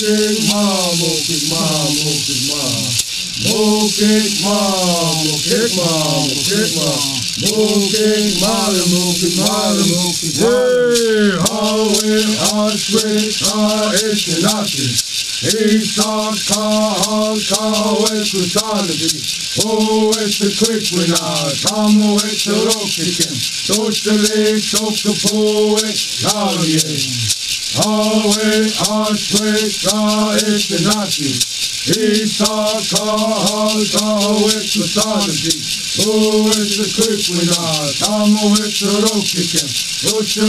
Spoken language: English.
Mokik ma, mokik ma, mokik ma. Mokik ma, mokik ma, mokik ma. Mokik male, mokik male, mokik male. Hawe aswit ha eskenati. Isa ka eskutanati. O es the quick winner, Tamo es the rokikin. Toshale, tokapo, lavie. Hawe aswit ha eskenati. Isa ka eskutanati. O es the quick winner, Tamo es the rokikin.